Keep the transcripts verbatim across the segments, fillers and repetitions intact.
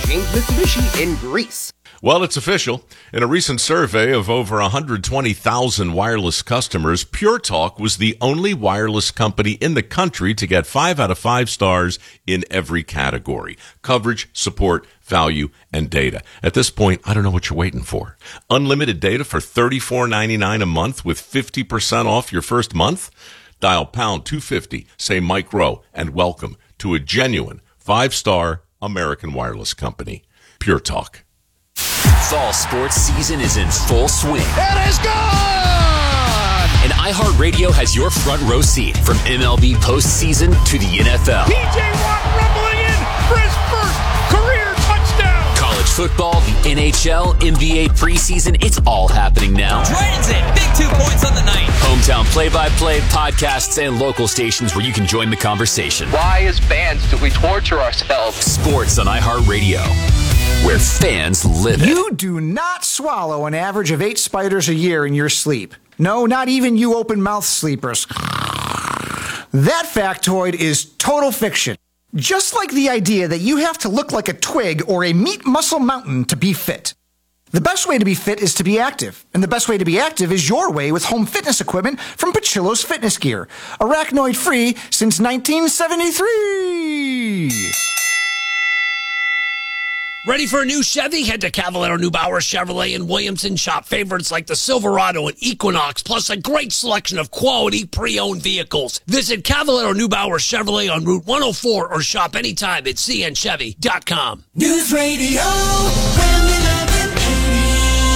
James Mitsubishi in Greece. Well, it's official. In a recent survey of over one hundred twenty thousand wireless customers, Pure Talk was the only wireless company in the country to get five out of five stars in every category: coverage, support, value, and data. At this point, I don't know what you're waiting for. Unlimited data for thirty-four ninety-nine a month with fifty percent off your first month? Dial pound two fifty, say Mike Rowe, and welcome to a genuine five-star American wireless company. Pure Talk. Fall sports season is in full swing. It is gone! And iHeartRadio has your front row seat from M L B postseason to the N F L. P J Watt rumbling in for his first career touchdown. College football, the N H L, N B A preseason, it's all happening now. Dragons in, big two points on the night. Hometown play-by-play, podcasts, and local stations where you can join the conversation. Why, as fans, do we torture ourselves? Sports on iHeartRadio, where fans live it. You do not swallow an average of eight spiders a year in your sleep. No, not even you open-mouth sleepers. That factoid is total fiction. Just like the idea that you have to look like a twig or a meat muscle mountain to be fit. The best way to be fit is to be active, and the best way to be active is your way with home fitness equipment from Pachillo's Fitness Gear. Arachnoid-free since nineteen seventy-three. Ready for a new Chevy? Head to Cavallaro Neubauer Chevrolet in Williamson. Shop favorites like the Silverado and Equinox, plus a great selection of quality pre-owned vehicles. Visit Cavallaro Neubauer Chevrolet on Route one oh four or shop anytime at c n chevy dot com. News Radio eleven eighty.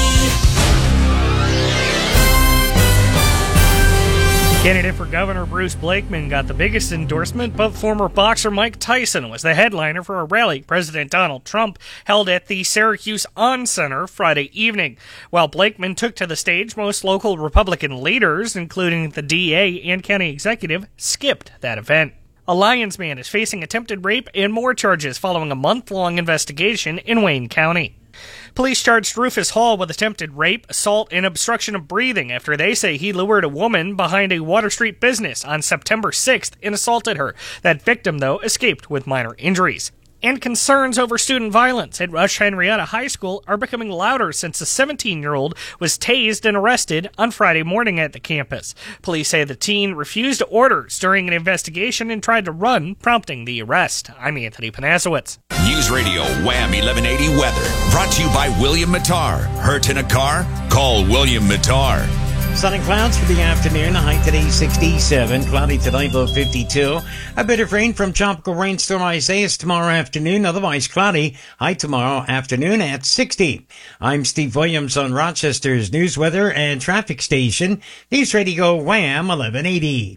Candidate for Governor Bruce Blakeman got the biggest endorsement, but former boxer Mike Tyson was the headliner for a rally President Donald Trump held at the Syracuse On Center Friday evening. While Blakeman took to the stage, most local Republican leaders, including the D A and county executive, skipped that event. A Lyons man is facing attempted rape and more charges following a month-long investigation in Wayne County. Police charged Rufus Hall with attempted rape, assault, and obstruction of breathing after they say he lured a woman behind a Water Street business on September sixth and assaulted her. That victim, though, escaped with minor injuries. And concerns over student violence at Rush Henrietta High School are becoming louder since a seventeen-year-old was tased and arrested on Friday morning at the campus. Police say the teen refused orders during an investigation and tried to run, prompting the arrest. I'm Anthony Panasowitz. News Radio Wham eleven eighty weather. Brought to you by William Mattar. Hurt in a car? Call William Mattar. Sun and clouds for the afternoon. High today sixty-seven. Cloudy tonight low fifty-two. A bit of rain from tropical rainstorm Isaias tomorrow afternoon. Otherwise cloudy. High tomorrow afternoon at sixty. I'm Steve Williams on Rochester's news, weather, and traffic station. News Radio Wham eleven eighty.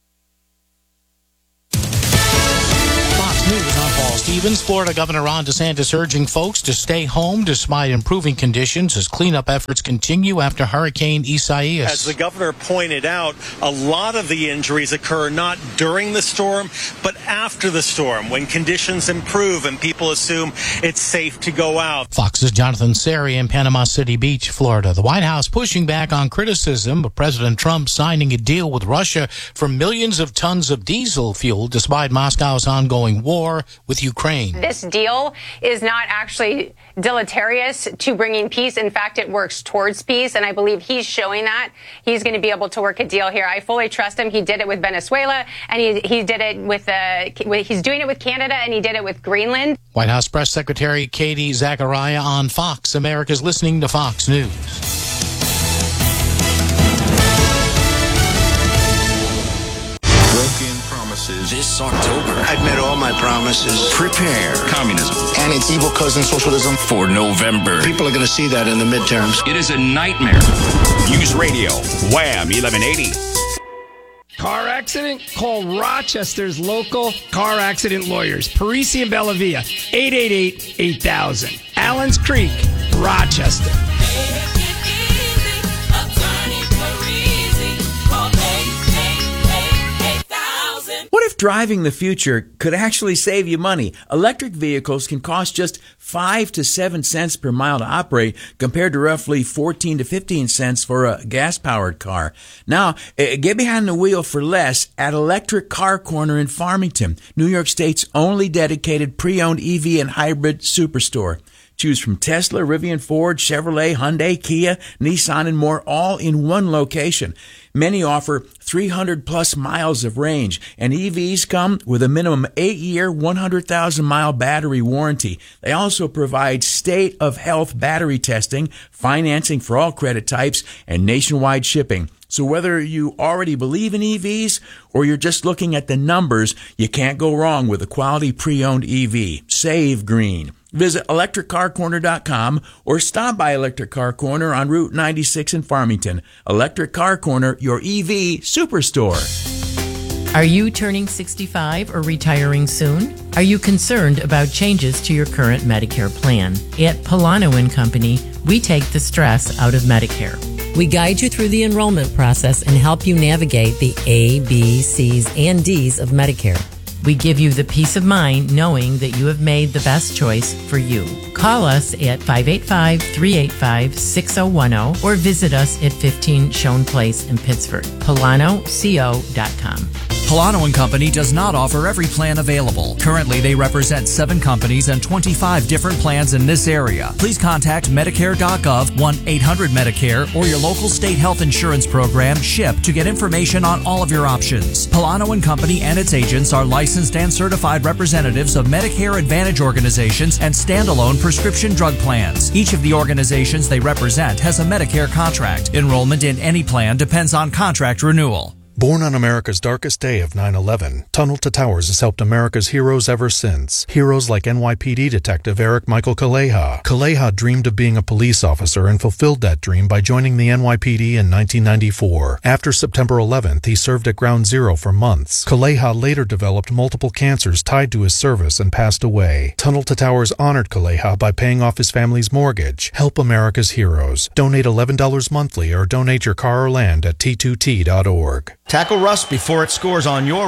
News, I'm Paul Stevens. Florida Governor Ron DeSantis urging folks to stay home despite improving conditions as cleanup efforts continue after Hurricane Isaias. As the governor pointed out, a lot of the injuries occur not during the storm, but after the storm, when conditions improve and people assume it's safe to go out. Fox's Jonathan Seri in Panama City Beach, Florida. The White House pushing back on criticism of President Trump signing a deal with Russia for millions of tons of diesel fuel despite Moscow's ongoing war with Ukraine. This deal is not actually deleterious to bringing peace. In fact, it works towards peace, and I believe he's showing that. He's going to be able to work a deal here. I fully trust him. He did it with Venezuela, and he he did it with uh, he's doing it with Canada, and he did it with Greenland. White House Press Secretary Katie Zachariah on Fox. America's listening to Fox News. This October, I've met all my promises. Prepare. Communism. And its evil cousin, socialism. For November. People are going to see that in the midterms. It is a nightmare. News Radio, Wham eleven eighty. Car accident? Call Rochester's local car accident lawyers. Parisi and Bellavia, eight eight eight, eight thousand. Allens Creek, Rochester. What if driving the future could actually save you money. Electric vehicles can cost just five to seven cents per mile to operate compared to roughly fourteen to fifteen cents for a gas-powered car. Now, get behind the wheel for less at Electric Car Corner in Farmington, New York State's only dedicated pre-owned E V and hybrid superstore. Choose from Tesla, Rivian, Ford, Chevrolet, Hyundai, Kia, Nissan, and more, all in one location. Many offer three hundred plus miles of range, and E Vs come with a minimum eight-year, one hundred thousand mile battery warranty. They also provide state-of-health battery testing, financing for all credit types, and nationwide shipping. So whether you already believe in E Vs or you're just looking at the numbers, you can't go wrong with a quality pre-owned E V. Save green. Visit electric car corner dot com or stop by Electric Car Corner on Route ninety-six in Farmington. Electric Car Corner, your E V superstore. Are you turning sixty-five or retiring soon? Are you concerned about changes to your current Medicare plan? At Polano and Company, we take the stress out of Medicare. We guide you through the enrollment process and help you navigate the A, B, C's, and D's of Medicare. We give you the peace of mind knowing that you have made the best choice for you. Call us at five eight five, three eight five, six zero one zero or visit us at fifteen Schoen Place in Pittsford. Polano Co dot com. Polano and Company does not offer every plan available. Currently, they represent seven companies and twenty-five different plans in this area. Please contact Medicare dot gov, one eight hundred Medicare, or your local state health insurance program, SHIP, to get information on all of your options. Polano and Company and its agents are licensed and certified representatives of Medicare Advantage organizations and standalone prescription drug plans. Each of the organizations they represent has a Medicare contract. Enrollment in any plan depends on contract renewal. Born on America's darkest day of nine eleven, Tunnel to Towers has helped America's heroes ever since. Heroes like N Y P D Detective Eric Michael Kaleha. Kaleha dreamed of being a police officer and fulfilled that dream by joining the N Y P D in nineteen ninety-four. After September eleventh, he served at Ground Zero for months. Kaleha later developed multiple cancers tied to his service and passed away. Tunnel to Towers honored Kaleha by paying off his family's mortgage. Help America's heroes. Donate eleven dollars monthly or donate your car or land at T two T dot org. Tackle rust before it scores on your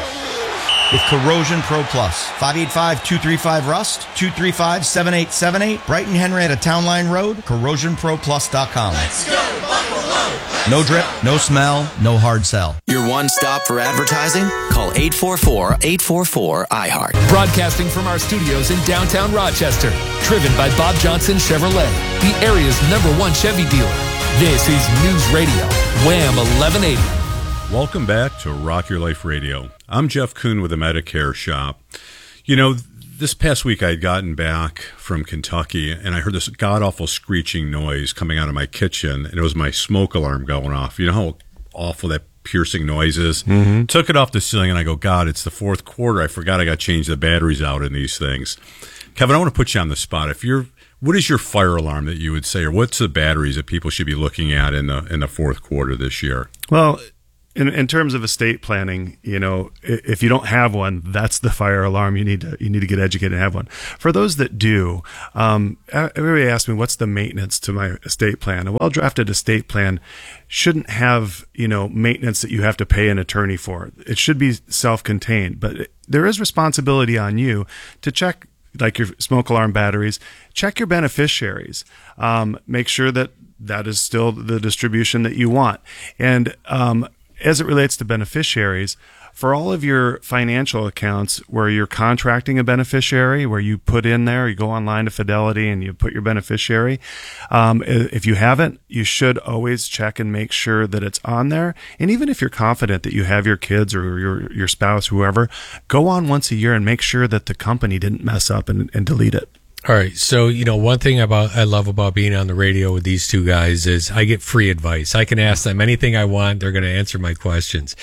ride with Corrosion Pro Plus. five eight five, two three five, RUST, two three five, seven eight seven eight, Brighton Henrietta Town Line Road, corrosion pro plus dot com. Let's go, Buffalo! No drip, no smell, no hard sell. Your one stop for advertising? Call eight four four, eight four four, I heart. Broadcasting from our studios in downtown Rochester. Driven by Bob Johnson Chevrolet, the area's number one Chevy dealer. This is News Radio, Wham eleven eighty. Welcome back to Rock Your Life Radio. I'm Jeff Kuhn with the Medicare Shop. You know, this past week I had gotten back from Kentucky and I heard this god-awful screeching noise coming out of my kitchen, and it was my smoke alarm going off. You know how awful that piercing noise is? Mm-hmm. Took it off the ceiling and I go, God, it's the fourth quarter. I forgot I got to change the batteries out in these things. Kevin, I want to put you on the spot. If you're, what is your fire alarm that you would say, or what's the batteries that people should be looking at in the in the fourth quarter this year? Well, In, in terms of estate planning, you know, if you don't have one, that's the fire alarm. You need to you need to get educated and have one. For those that do, um, everybody asks me, what's the maintenance to my estate plan? A well-drafted estate plan shouldn't have, you know, maintenance that you have to pay an attorney for. It should be self-contained, but there is responsibility on you to check, like your smoke alarm batteries, check your beneficiaries, um, make sure that that is still the distribution that you want. And, um, as it relates to beneficiaries, for all of your financial accounts where you're contracting a beneficiary, where you put in there, you go online to Fidelity and you put your beneficiary, um, if you haven't, you should always check and make sure that it's on there. And even if you're confident that you have your kids or your your spouse, whoever, go on once a year and make sure that the company didn't mess up and, and delete it. All right. So, you know, one thing about I love about being on the radio with these two guys is I get free advice. I can ask them anything I want. They're going to answer my questions.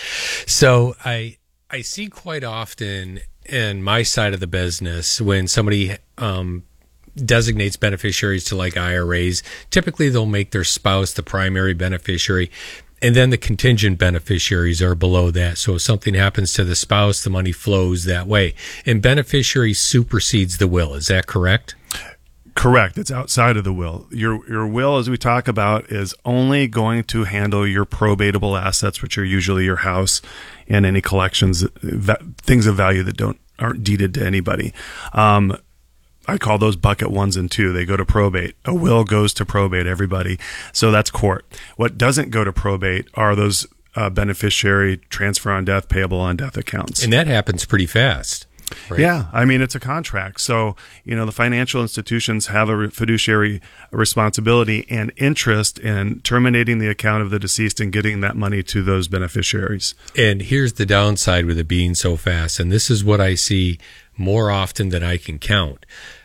So I I see quite often in my side of the business when somebody um, designates beneficiaries to like I R As, typically they'll make their spouse the primary beneficiary. And then the contingent beneficiaries are below that. So if something happens to the spouse, the money flows that way. And beneficiary supersedes the will. Is that correct? Correct. It's outside of the will. Your your will, as we talk about, is only going to handle your probatable assets, which are usually your house and any collections, va- things of value that don't aren't deeded to anybody. Um, I call those bucket ones and two. They go to probate. A will goes to probate, everybody. So that's court. What doesn't go to probate are those uh, beneficiary transfer on death, payable on death accounts. And that happens pretty fast. Right. Yeah, I mean, it's a contract. So, you know, the financial institutions have a fiduciary responsibility and interest in terminating the account of the deceased and getting that money to those beneficiaries. And here's the downside with it being so fast. And this is what I see more often than I can count.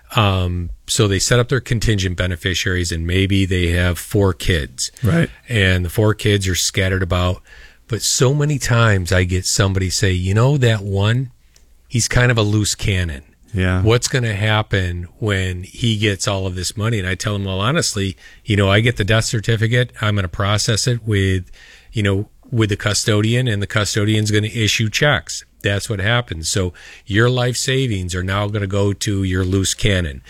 Um, so they set up their contingent beneficiaries, and maybe they have four kids. Right. And the four kids are scattered about. But so many times I get somebody say, you know, that one, he's kind of a loose cannon. Yeah. What's going to happen when he gets all of this money? And I tell him, well, honestly, you know, I get the death certificate. I'm going to process it with, you know, with the custodian, and the custodian's going to issue checks. That's what happens. So your life savings are now going to go to your loose cannon.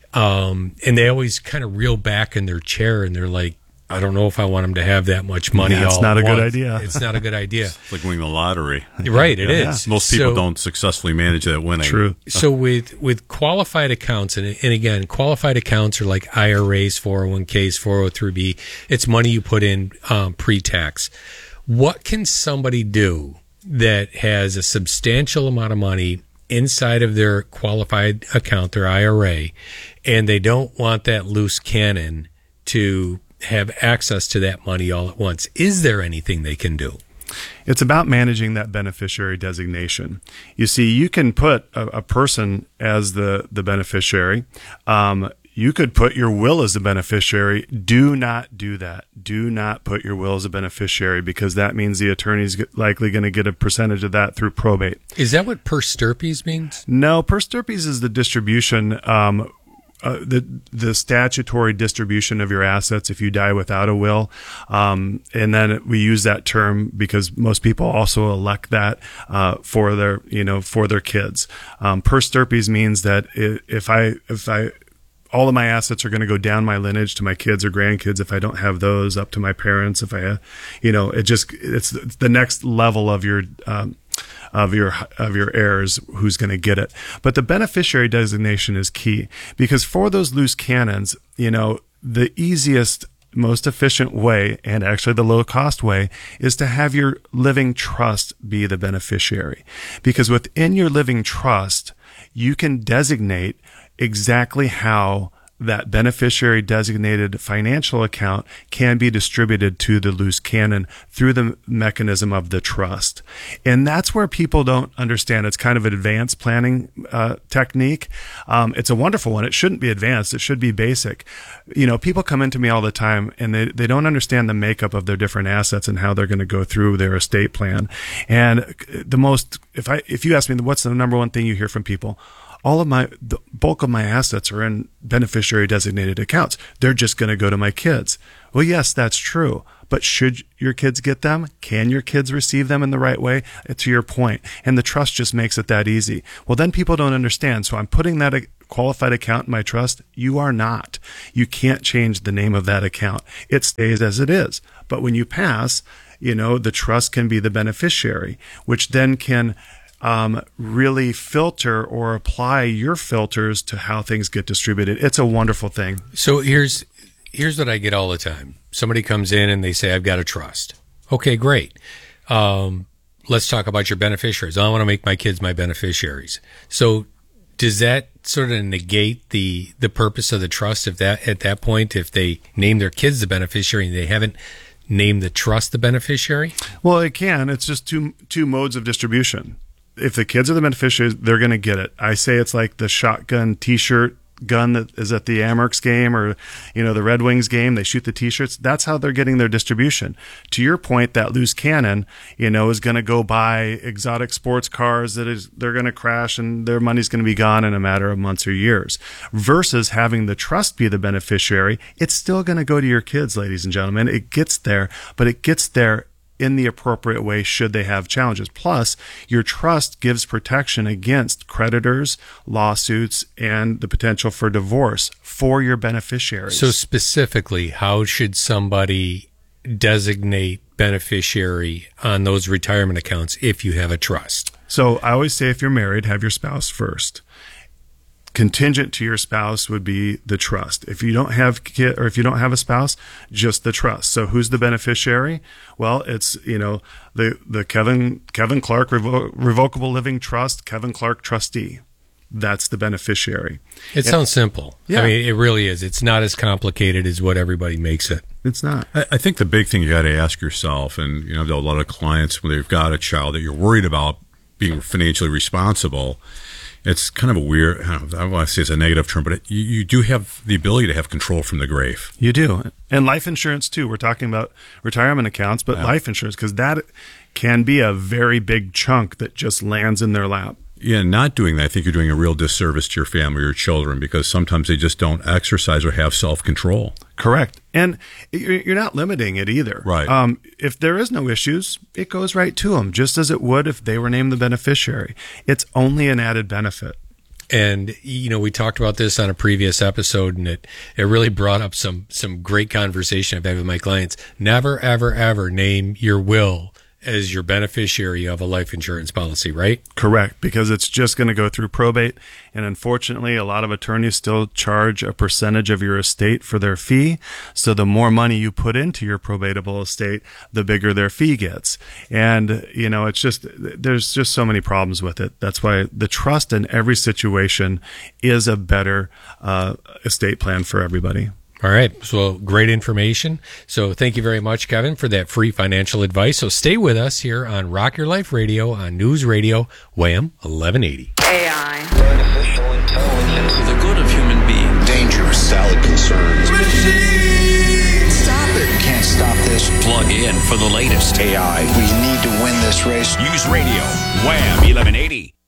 Um, and they always kind of reel back in their chair, and they're like, I don't know if I want him to have that much money. Yeah, it's all not at a good once. idea. It's not a good idea. It's like winning the lottery. Right, it Yeah. is. Most people So- don't successfully manage that winning. True. So with, with qualified accounts, and, and again, qualified accounts are like I R As, four oh one k's, four oh three b. It's money you put in um, pre-tax. What can somebody do that has a substantial amount of money inside of their qualified account, their I R A, and they don't want that loose cannon to have access to that money all at once? Is there anything they can do? It's about managing that beneficiary designation. You see, you can put a, a person as the, the beneficiary. Um, you could put your will as the beneficiary. Do not do that. Do not put your will as a beneficiary, because that means the attorney's likely going to get a percentage of that through probate. Is that what per stirpes means? No, per stirpes is the distribution, um, Uh, the the statutory distribution of your assets if you die without a will, um, and then we use that term because most people also elect that uh, for their you know for their kids. Um, per stirpes means that if I if I all of my assets are going to go down my lineage to my kids or grandkids. If I don't have those, up to my parents. If I have, you know, it just it's the next level of your. Um, of your of your heirs who's going to get it. But the beneficiary designation is key, because for those loose cannons, you know, the easiest, most efficient way, and actually the low cost way, is to have your living trust be the beneficiary. Because within your living trust, you can designate exactly how that beneficiary designated financial account can be distributed to the loose cannon through the mechanism of the trust. And that's where people don't understand. It's kind of an advanced planning uh, technique. Um, it's a wonderful one. It shouldn't be advanced. It should be basic. You know, people come into me all the time and they, they don't understand the makeup of their different assets and how they're going to go through their estate plan. And the most, if I, if you ask me, what's the number one thing you hear from people? All of my, the bulk of my assets are in beneficiary designated accounts. They're just going to go to my kids. Well, yes, that's true. But should your kids get them? Can your kids receive them in the right way? To your point. And the trust just makes it that easy. Well, then people don't understand. So I'm putting that qualified account in my trust. You are not. You can't change the name of that account. It stays as it is. But when you pass, you know, the trust can be the beneficiary, which then can Um, really filter or apply your filters to how things get distributed. It's a wonderful thing. So here's here's what I get all the time. Somebody comes in and they say, I've got a trust. Okay, great. Um, let's talk about your beneficiaries. I want to make my kids my beneficiaries. So does that sort of negate the the purpose of the trust if that at that point, if they name their kids the beneficiary and they haven't named the trust the beneficiary? Well, it can. It's just two two modes of distribution. If the kids are the beneficiaries, they're going to get it. I say it's like the shotgun T-shirt gun that is at the Amerks game or, you know, the Red Wings game. They shoot the T-shirts. That's how they're getting their distribution. To your point, that loose cannon, you know, is going to go buy exotic sports cars that is they're going to crash and their money's going to be gone in a matter of months or years. Versus having the trust be the beneficiary, it's still going to go to your kids, ladies and gentlemen. It gets there, but it gets there in the appropriate way should they have challenges. Plus, your trust gives protection against creditors, lawsuits, and the potential for divorce for your beneficiaries. So specifically, how should somebody designate beneficiary on those retirement accounts if you have a trust? So I always say if you're married, have your spouse first. Contingent to your spouse would be the trust. If you don't have kid, or if you don't have a spouse, just the trust. So who's the beneficiary? Well, it's, you know, the the Kevin Kevin Clark Revo- Revocable Living Trust, Kevin Clark trustee. That's the beneficiary. It and, sounds simple. Yeah. I mean, it really is. It's not as complicated as what everybody makes it. It's not. I, I think the big thing you got to ask yourself, and you know, a lot of clients when they've got a child that you're worried about being financially responsible. It's kind of a weird, I don't want to say it's a negative term, but it, you, you do have the ability to have control from the grave. You do. And life insurance, too. We're talking about retirement accounts, but Yeah. life insurance, because that can be a very big chunk that just lands in their lap. Yeah, not doing that, I think you're doing a real disservice to your family or your children because sometimes they just don't exercise or have self-control. Correct. And you're not limiting it either. Right. Um, if there is no issues, it goes right to them, just as it would if they were named the beneficiary. It's only an added benefit. And, you know, we talked about this on a previous episode, and it, it really brought up some, some great conversation I've had with my clients. Never, ever, ever name your will as your beneficiary of a life insurance policy, right? Correct, because it's just going to go through probate. And unfortunately, a lot of attorneys still charge a percentage of your estate for their fee. So the more money you put into your probatable estate, the bigger their fee gets. And, you know, it's just, there's just so many problems with it. That's why the trust in every situation is a better uh, estate plan for everybody. All right. So great information. So thank you very much, Kevin, for that free financial advice. So stay with us here on Rock Your Life Radio on News Radio Wham eleven eighty. A I. Artificial intelligence. For the good of human beings. Dangerous, valid concerns. Machine! Stop it! You can't stop this. Plug in for the latest. A I. We need to win this race. News Radio Wham eleven eighty.